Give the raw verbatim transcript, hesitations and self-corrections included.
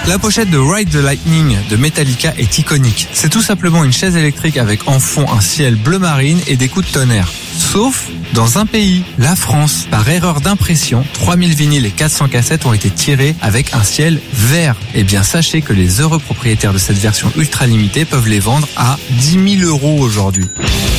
La pochette de Ride the Lightning de Metallica est iconique. C'est tout simplement une chaise électrique avec en fond un ciel bleu marine et des coups de tonnerre. Sauf dans un pays, la France. Par erreur d'impression, trois mille vinyles et quatre cents cassettes ont été tirés avec un ciel vert. Eh bien, sachez que les heureux propriétaires de cette version ultra limitée peuvent les vendre à dix mille euros aujourd'hui.